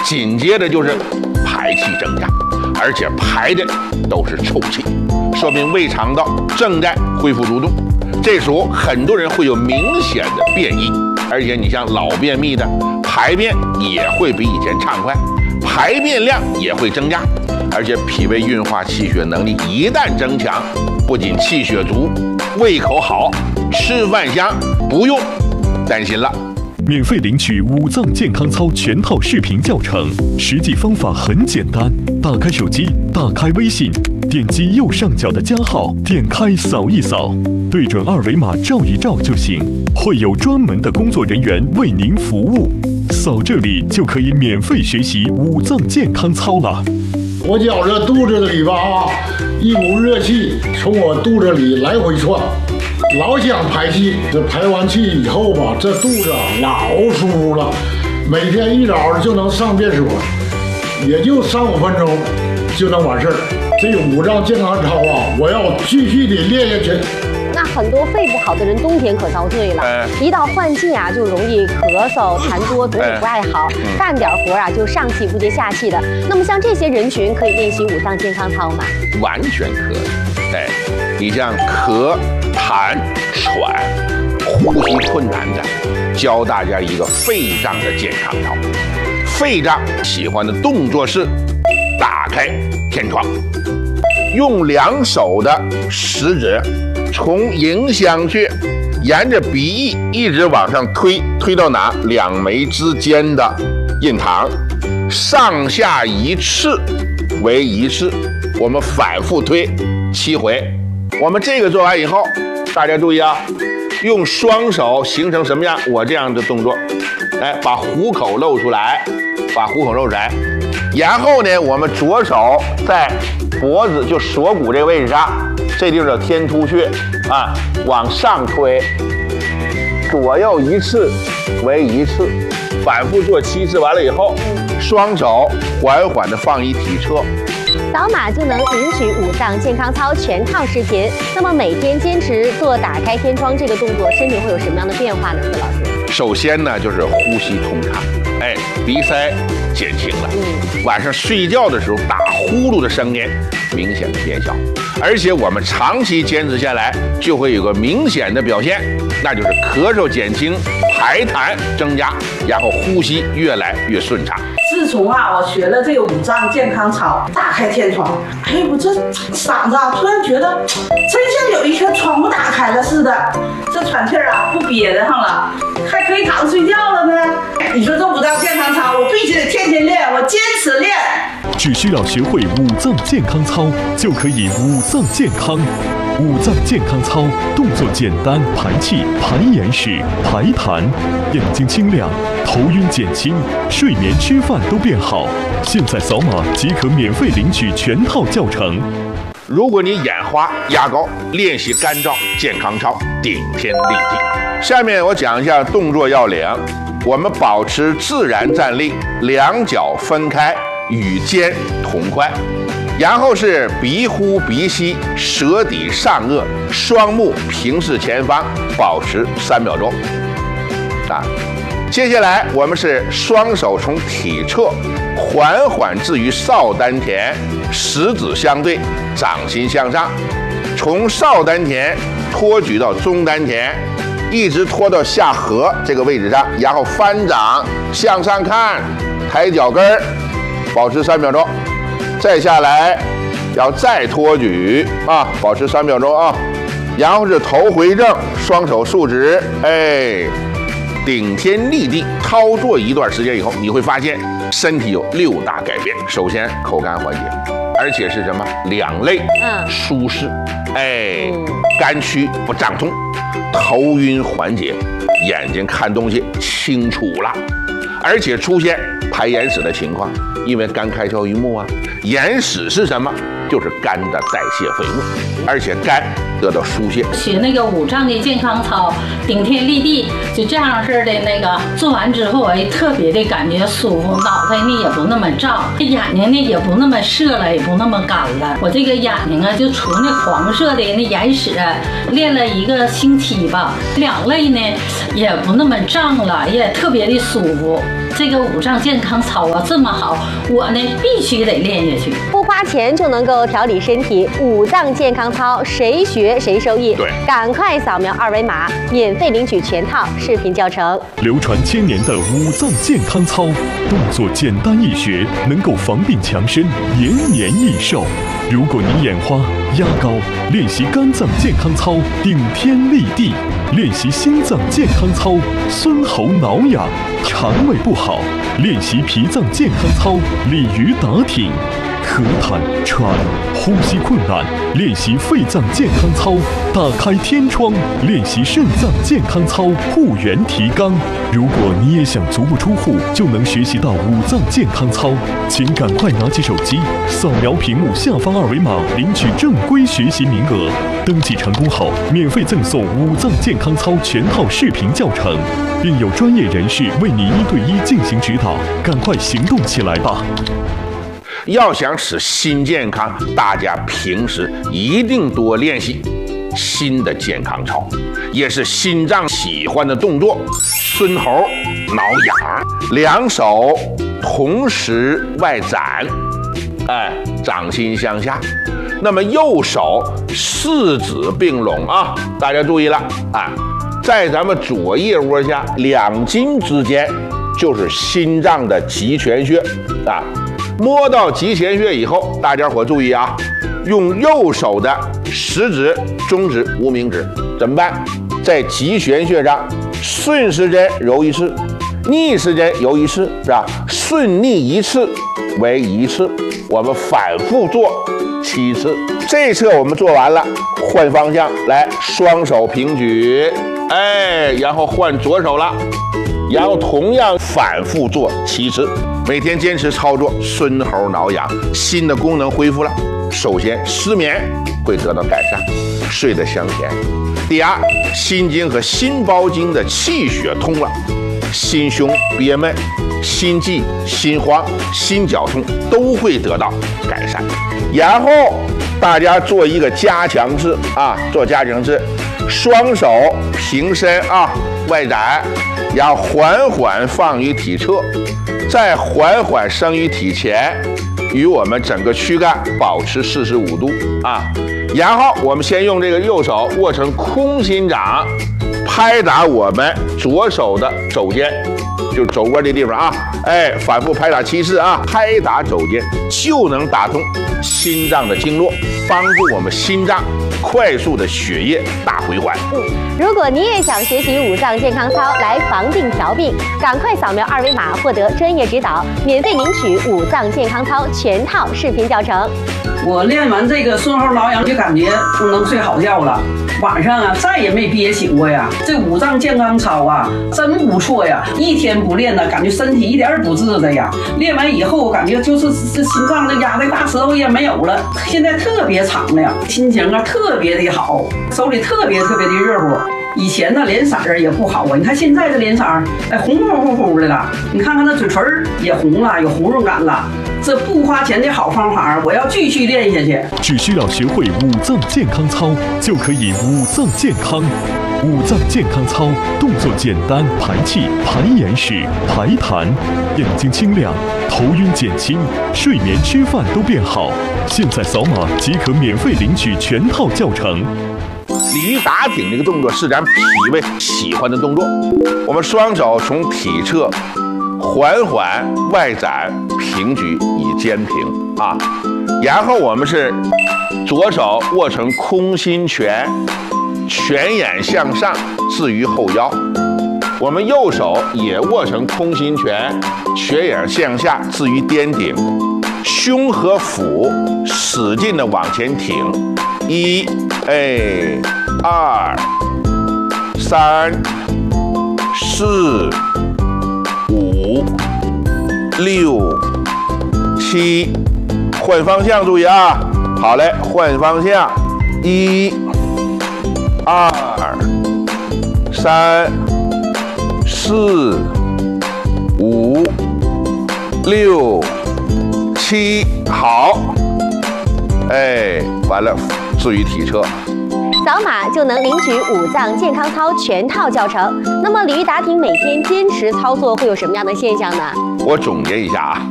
紧接着就是排气增加，而且排的都是臭气，说明胃肠道正在恢复蠕动。这时候很多人会有明显的便意，而且你像老便秘的，排便也会比以前畅快，排便量也会增加，而且脾胃运化气血能力一旦增强，不仅气血足，胃口好，吃饭香，不用担心了。 免费领取五脏健康操全套视频教程，实际方法很简单，打开手机，打开微信，点击右上角的加号，点开扫一扫，对准二维码照一照就行，会有专门的工作人员为您服务。扫这里就可以免费学习五脏健康操了。 我觉着肚子里吧一股热气从我肚子里来回窜，老想排气。这排完气以后吧，这肚子老舒服了，每天一早就能上厕所，也就3-5分钟就能完事儿。这个五脏健康操我要继续的练下去。 那很多肺不好的人冬天可遭罪了，一到换季就容易咳嗽、痰多，嘴里不爱好，干点活就上气不接下气的。那么像这些人群可以练习五脏健康操吗？ 完全可以。你像咳、痰、喘、呼吸困难的，教大家一个肺脏的健康操。肺脏喜欢的动作是打开天窗，用2手的食指从迎香穴沿着鼻翼一直往上推到哪？2眉之间的印堂，上下1次为1次，我们反复推7回。我们这个做完以后，大家注意用双手形成什么样？我这样的动作，把虎口露出来，然后呢，我们左手在脖子就锁骨这个位置上，这地方叫天突穴往上推，左右1次为1次，反复做7次。完了以后，双手缓缓地放一体侧， 扫码就能领取五脏健康操全套视频。那么每天坚持做打开天窗这个动作，身体会有什么样的变化呢？孙老师， 首先呢就是呼吸通畅，鼻塞减轻了，晚上睡觉的时候打呼噜的声音明显的变小，而且我们长期坚持下来，就会有个明显的表现，那就是咳嗽减轻，排痰增加，然后呼吸越来越顺畅。 自从我学了这个五脏健康操，打开天窗，我这嗓子突然觉得真像有一圈窗户打开了似的，这喘气不憋得上了，还可以躺睡觉了呢。你说这五脏健康操，我必须得天天练，我坚持练。 只需要学会五脏健康操，就可以五脏健康。五脏健康操动作简单，排气、排眼屎、排痰，眼睛清亮，头晕减轻，睡眠吃饭都变好。现在扫码即可免费领取全套教程。 如果你眼花、牙膏，练习干燥健康操，顶天立地。下面我讲一下动作要领。我们保持自然站立，2脚分开，与肩同宽。然后是鼻呼鼻吸，舌抵上颚，双目平视前方，保持3秒钟。接下来我们是双手从体侧缓缓置于少丹田，食指相对，掌心向上，从少丹田托举到中丹田，一直拖到下颌这个位置上，然后翻掌向上看，抬脚跟儿，保持3秒钟。再下来，要再托举保持3秒钟然后是头回正，双手竖直，顶天立地。操作一段时间以后，你会发现身体有6大改变。首先口干缓解，而且是什么？两肋舒适，肝区不胀痛，头晕缓解，眼睛看东西清楚了，而且出现排眼屎的情况，因为肝开窍于目眼屎是什么？就是肝的代谢废物，而且肝得到疏泄。 学那个五脏的健康操，顶天立地，就这样式的那个做完之后，特别的感觉舒服，脑袋呢也不那么胀，眼睛呢也不那么涩了，也不那么干了。我这个眼睛就除那黄色的那眼屎，练了1个星期吧，两肋呢也不那么胀了，也特别的舒服。 这个五脏健康操啊这么好，我呢必须得练下去。 不花钱就能够调理身体，五脏健康操谁学谁受益。 对， 赶快扫描2维码，免费领取全套视频教程。 流传千年的五脏健康操，动作简单易学，能够防病强身，延年益寿。如果你眼花、压高，练习肝脏健康操，顶天立地；练习心脏健康操，孙喉挠痒；肠胃不好，练习脾脏健康操，鲤鱼打挺；咳痰、喘、呼吸困难，练习肺脏健康操，打开天窗；练习肾脏健康操，护元提肛。如果你也想足不出户就能学习到五脏健康操，请赶快拿起手机，扫描屏幕下方2维码，领取正规学习名额。登记成功后，免费赠送五脏健康操全套视频教程，并有专业人士为你1对1进行指导。赶快行动起来吧！ 要想使心健康，大家平时一定多练习心的健康操，也是心脏喜欢的动作。孙喉挠痒，两手同时外展，掌心向下。那么右手四指并拢啊，大家注意了啊，在咱们左腋窝下2筋之间就是心脏的极泉穴啊。摸到极泉穴以后，大家伙注意啊，用右手的食指、中指、无名指怎么办？在极泉穴上顺时针揉1次，逆时针揉1次，是吧？顺逆1次为1次，我们反复做7次。这侧我们做完了，换方向来，双手平举，然后换左手了，然后同样反复做7次。每天坚持操作，孙喉挠痒，心的功能恢复了。首先，失眠会得到改善，睡得香甜。第二，心经和心包经的气血通了，心胸憋闷、心悸、心慌、心绞痛都会得到改善。然后大家做一个加强式啊，做加强式，双手平伸啊，外展，然后缓缓放于体侧，再缓缓升于体前，与我们整个躯干保持45度啊。然后我们先用这个右手握成空心掌，拍打我们左手的肘尖，就是肘窝这地方啊，反复拍打7次啊，拍打肘尖就能打通心脏的经络，帮助我们心脏快速的血液大回环。 如果你也想学习五脏健康操来防病调病，赶快扫描2维码获得专业指导，免费领取五脏健康操全套视频教程。 我练完这个孙喉挠痒就感觉不能睡好觉了，晚上啊再也没憋醒过呀。这五脏健康操啊真不错呀，一天不练呢，感觉身体一点不自在呀。练完以后感觉就是这心脏的压在大石头也没有了，现在特别敞亮，心情啊特别的好，手里特别的热乎。以前呢脸色儿也不好啊，你看现在这脸色儿红乎的了，你看看那嘴唇也红了，有红润感了。这不花钱的好方法，我要继续练下去。 只需要学会五脏健康操，就可以五脏健康。五脏健康操动作简单，排气、排眼屎、排痰，眼睛清亮，头晕减轻，睡眠吃饭都变好。现在扫码即可免费领取全套教程。 鲤鱼打挺这个动作是咱脾胃喜欢的动作，我们双手从体侧缓缓外展平举以肩平啊，然后我们是左手握成空心拳，拳眼向上置于后腰，我们右手也握成空心拳，拳眼向下置于颠顶，胸和腹使劲的往前挺，1、2、3、4、5、6、7，换方向注意啊！好嘞，换方向，1、2、3、4、5、6、7，好，完了，置于体侧， 扫码就能领取五脏健康操全套教程。那么鲤鱼打挺每天坚持操作会有什么样的现象呢？ 我总结一下啊，